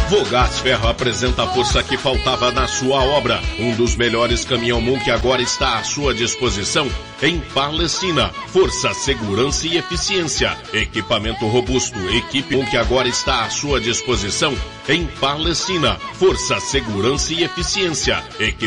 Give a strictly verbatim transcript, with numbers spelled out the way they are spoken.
Vogás Ferro apresenta a força que faltava na sua obra. Um dos melhores caminhão-mão que agora está à sua disposição em Palestina. Força, segurança e eficiência. Equipamento robusto. Equipe que agora está à sua disposição em Palestina. Força, segurança e eficiência. Equipamento